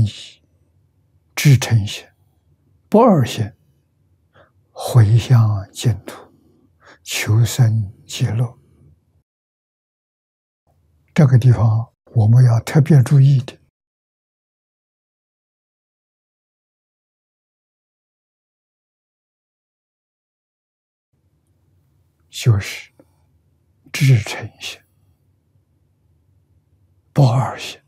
义、至诚心、不二心，回向净土，求生极乐。这个地方我们要特别注意的，就是至诚心、不二心，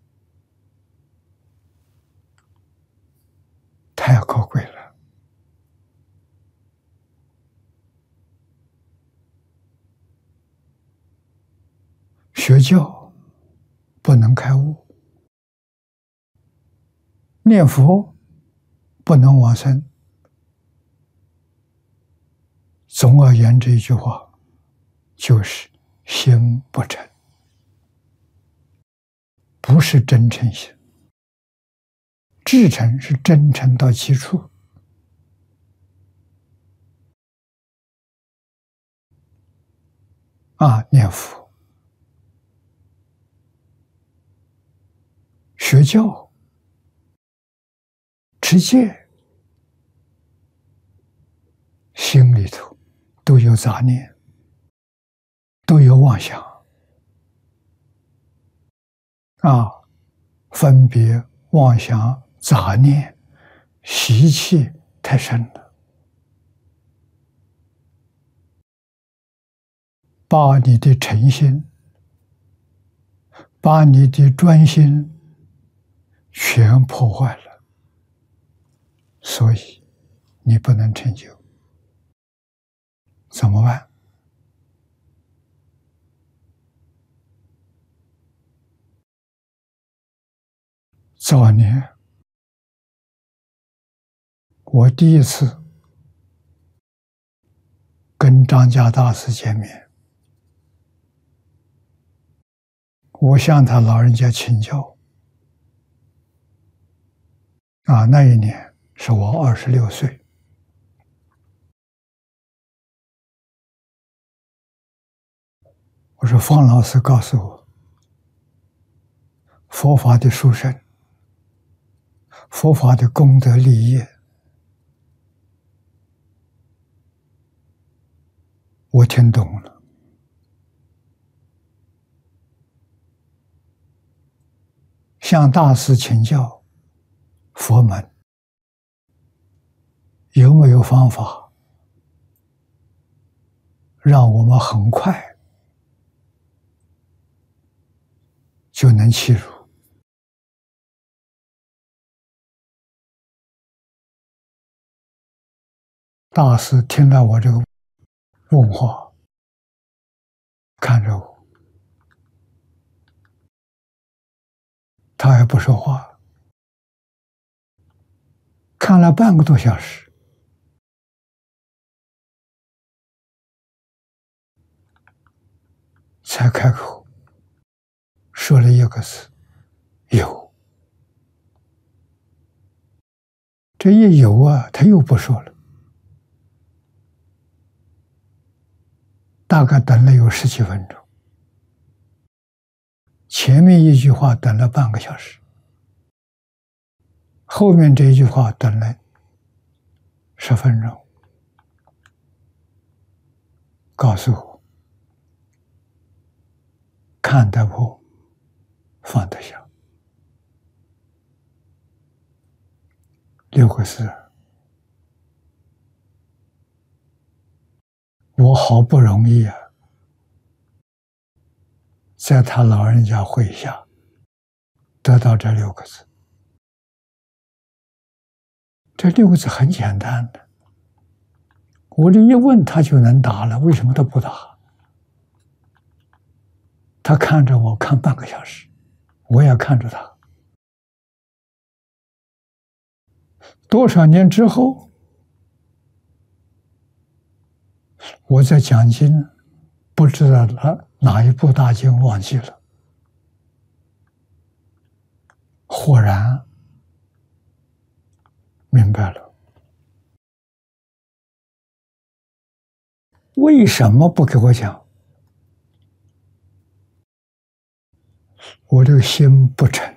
太可贵了。学教不能开悟，念佛不能往生。总而言之，一句话就是心不诚，不是真诚心。至诚是真诚到极处。念佛、学教、持戒，心里头都有杂念，都有妄想，分别、妄想、杂念、习气太深了，把你的诚心、把你的专心全破坏了，所以你不能成就。怎么办？早年我第一次跟张家大师见面，我向他老人家请教。那一年是我26岁。我说方老师告诉我，佛法的殊胜，佛法的功德利益，我听懂了。向大师请教佛门有没有方法让我们很快就能契入。大师听了我这个问话，看着我，他也不说话，看了半个多小时，才开口说了一个字：有。这一有他又不说了，大概等了有10几分钟。前面一句话等了半个小时，后面这一句话等了10分钟，告诉我看得破，放得下，6个字。我好不容易在他老人家会下得到这6个字。这6个字很简单的，我这一问他就能答了，为什么他不答？他看着我看半个小时，我也看着他。多少年之后，我在讲经，不知道哪一部大经忘记了，豁然明白了，为什么不给我讲？我这个心不诚。